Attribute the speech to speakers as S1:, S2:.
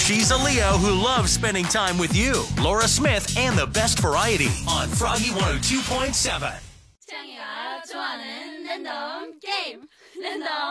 S1: She's a Leo who loves spending time with you. Laura Smith and the best variety on Froggy 102.7.
S2: 창이가 좋아하는 랜덤 게임 랜덤